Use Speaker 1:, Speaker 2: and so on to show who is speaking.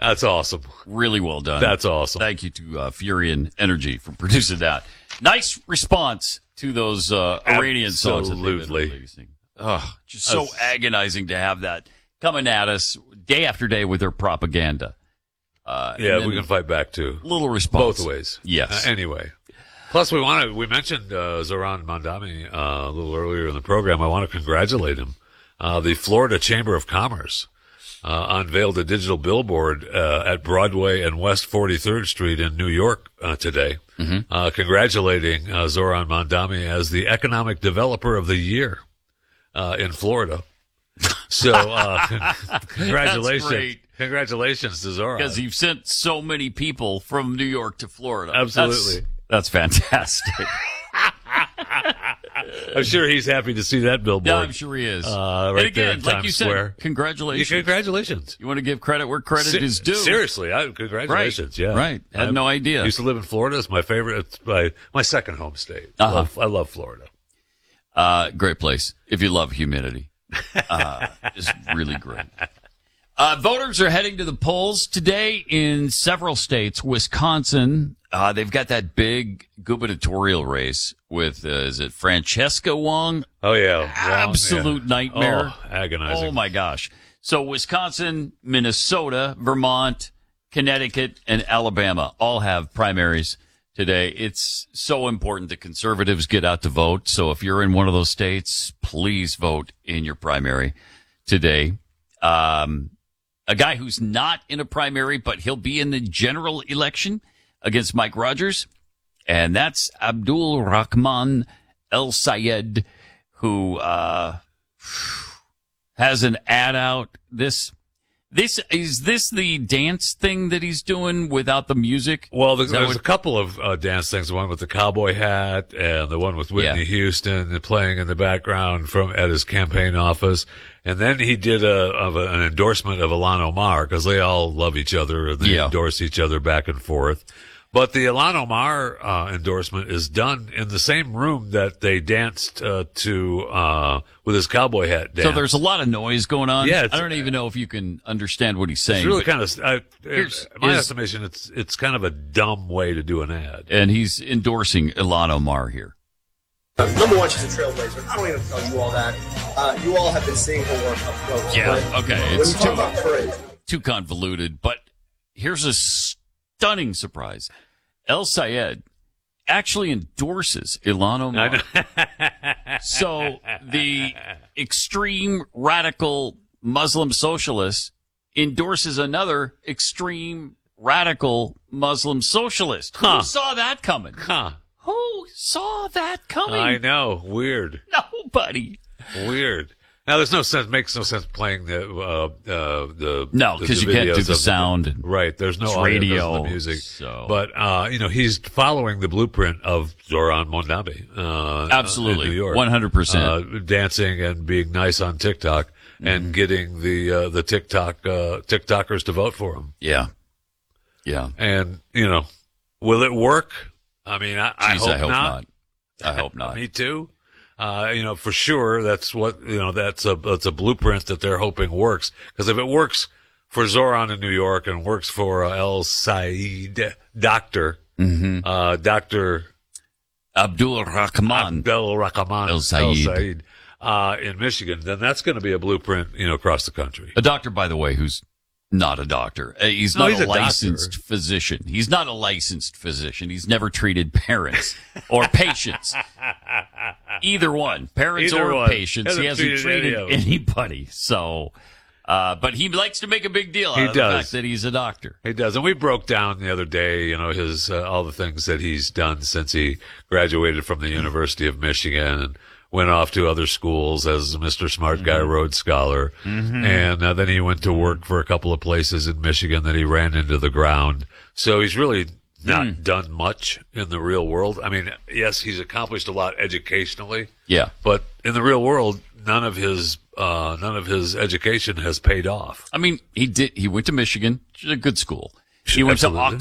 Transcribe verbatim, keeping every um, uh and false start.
Speaker 1: That's awesome.
Speaker 2: Really well done.
Speaker 1: That's awesome.
Speaker 2: Thank you to uh, Furion Energy for producing that. Nice response to those uh, Iranian songs that they've been
Speaker 1: Absolutely.
Speaker 2: releasing. Ugh, just so
Speaker 1: That's-
Speaker 2: agonizing to have that coming at us day after day with their propaganda. Uh,
Speaker 1: Yeah,
Speaker 2: and then
Speaker 1: we can fight back too.
Speaker 2: Little response.
Speaker 1: Both ways.
Speaker 2: Yes.
Speaker 1: Uh, anyway. Plus, we want to, we mentioned uh, Zoran Mandami uh, a little earlier in the program. I want to congratulate him. Uh, the Florida Chamber of Commerce uh, unveiled a digital billboard uh, at Broadway and West forty-third Street in New York uh, today,
Speaker 2: Mm-hmm.
Speaker 1: uh, congratulating uh, Zoran Mandami as the Economic Developer of the Year uh, in Florida. So, uh, congratulations.
Speaker 2: That's great.
Speaker 1: Congratulations to Zoran.
Speaker 2: Because you've sent so many people from New York to Florida.
Speaker 1: Absolutely.
Speaker 2: That's, that's fantastic.
Speaker 1: I'm sure he's happy to see that billboard.
Speaker 2: Yeah, I'm sure he is.
Speaker 1: Uh, right
Speaker 2: and again,
Speaker 1: there in
Speaker 2: like
Speaker 1: Times
Speaker 2: you said,
Speaker 1: Square.
Speaker 2: congratulations.
Speaker 1: Yeah, congratulations.
Speaker 2: You want to give credit where credit
Speaker 1: Se-
Speaker 2: is due.
Speaker 1: Seriously, I, congratulations.
Speaker 2: Right.
Speaker 1: Yeah,
Speaker 2: Right. Had
Speaker 1: I
Speaker 2: no idea.
Speaker 1: Used to live in Florida. It's my favorite. It's my my second home state.
Speaker 2: Uh-huh.
Speaker 1: Love, I love Florida.
Speaker 2: Uh, great place if you love humidity. Uh, it's really great. Uh, voters are heading to the polls today in several states. Wisconsin, uh, they've got that big gubernatorial race with, uh, is it Francesca Wong?
Speaker 1: Oh yeah, Wong,
Speaker 2: Absolute
Speaker 1: yeah.
Speaker 2: nightmare.
Speaker 1: Oh, agonizing.
Speaker 2: Oh my gosh. So Wisconsin, Minnesota, Vermont, Connecticut, and Alabama all have primaries today. It's so important that conservatives get out to vote. So if you're in one of those states, please vote in your primary today. Um, a guy who's not in a primary, but he'll be in the general election against Mike Rogers. And that's Abdul Rahman El Sayed, who, uh, has an ad out. This, this, is this the dance thing that he's doing without the music?
Speaker 1: Well, there's,
Speaker 2: Is that
Speaker 1: there's
Speaker 2: what-
Speaker 1: a couple of uh, dance things. The one with the cowboy hat and the one with Whitney
Speaker 2: Yeah.
Speaker 1: Houston playing in the background from at his campaign office. And then he did a, of a an endorsement of Ilhan Omar because they all love each other. They
Speaker 2: Yeah.
Speaker 1: endorse each other back and forth. But the Ilhan Omar uh, endorsement is done in the same room that they danced uh, to uh, with his cowboy hat dance.
Speaker 2: So there's a lot of noise going on.
Speaker 1: Yeah,
Speaker 2: I
Speaker 1: it's-
Speaker 2: don't even know if you can understand what he's saying.
Speaker 1: It's really
Speaker 2: but-
Speaker 1: kind of, I,
Speaker 2: Here's-
Speaker 1: in my
Speaker 2: is-
Speaker 1: estimation, it's it's kind of a dumb way to do an ad.
Speaker 2: and he's endorsing Ilhan Omar here.
Speaker 3: Uh, number one, she's a trailblazer. I don't even tell you all that. Uh, you all have been seeing her work up close.
Speaker 2: Yeah,
Speaker 3: but
Speaker 2: okay,
Speaker 3: When
Speaker 2: it's
Speaker 3: you talk
Speaker 2: too-
Speaker 3: about courage,
Speaker 2: Too convoluted, but here's a stunning surprise. El Sayed actually endorses Ilhan Omar. So the extreme radical Muslim socialist endorses another extreme radical Muslim socialist.
Speaker 1: Huh.
Speaker 2: Who saw that coming?
Speaker 1: Huh.
Speaker 2: Who saw that coming?
Speaker 1: I know. Weird.
Speaker 2: Nobody.
Speaker 1: Weird. Now, there's no sense, makes no sense playing the, uh, uh, the,
Speaker 2: No,
Speaker 1: the-
Speaker 2: 'cause
Speaker 1: the
Speaker 2: you can't
Speaker 1: videos
Speaker 2: do
Speaker 1: of
Speaker 2: the sound and
Speaker 1: right. There's no
Speaker 2: it's
Speaker 1: audio,
Speaker 2: radio,
Speaker 1: doesn't the music.
Speaker 2: so-
Speaker 1: But, uh, you know, he's following the blueprint of Zoran Mondambi, uh,
Speaker 2: Absolutely.
Speaker 1: in New York.
Speaker 2: one hundred percent.
Speaker 1: Uh, dancing and being nice on TikTok and
Speaker 2: Mm-hmm.
Speaker 1: getting the, uh, the TikTok, uh, TikTokers to vote for him.
Speaker 2: Yeah. Yeah.
Speaker 1: And, you know, will it work? I mean, I, I
Speaker 2: Jeez,
Speaker 1: hope,
Speaker 2: I hope
Speaker 1: not.
Speaker 2: not. I hope not.
Speaker 1: Me too. Uh, you know, for sure, that's what, you know, that's a, that's a blueprint that they're hoping works. Because if it works for Zoran in New York and works for uh, El Said, Doctor,
Speaker 2: Mm-hmm.
Speaker 1: uh, Doctor
Speaker 2: Abdul Rahman.
Speaker 1: Abdel Rahman
Speaker 2: El Sayed.
Speaker 1: uh, in Michigan, then that's going to be a blueprint, you know, across the country.
Speaker 2: A doctor, by the way, who's not a doctor. Uh, He's
Speaker 1: No,
Speaker 2: not
Speaker 1: he's
Speaker 2: a
Speaker 1: a doctor.
Speaker 2: licensed physician. He's not a licensed physician. He's never treated parents or patients. Either one. Parents
Speaker 1: Either
Speaker 2: or
Speaker 1: one.
Speaker 2: patients. He
Speaker 1: Hasn't
Speaker 2: hasn't
Speaker 1: treated
Speaker 2: treated
Speaker 1: any of them.
Speaker 2: anybody. So, uh, but he likes to make a big deal out
Speaker 1: He
Speaker 2: of the
Speaker 1: does.
Speaker 2: fact that he's a doctor.
Speaker 1: He does, and we broke down the other day, you know, his uh, all the things that he's done since he graduated from the University of Michigan and went off to other schools as Mister Smart Guy Rhodes Scholar, and uh, then he went to work for a couple of places in Michigan that he ran into the ground. So he's really not done much in the real world. I mean, yes, he's accomplished a lot educationally,
Speaker 2: Yeah.
Speaker 1: but in the real world, none of his uh, none of his education has paid off.
Speaker 2: I mean, he did. He went to Michigan, which is a good school. He went
Speaker 1: Absolutely.
Speaker 2: to